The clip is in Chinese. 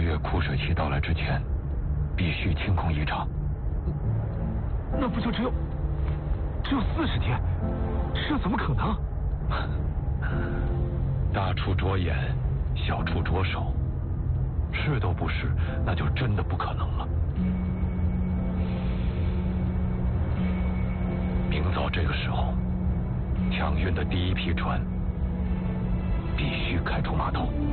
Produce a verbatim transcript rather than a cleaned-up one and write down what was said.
月枯水期到来之前，必须清空遗场。 那不就只有只有四十天？这怎么可能？ 大处着眼，小处着手，是都不是，那就真的不可能了。明早这个时候，抢运的第一批船必须开出码头。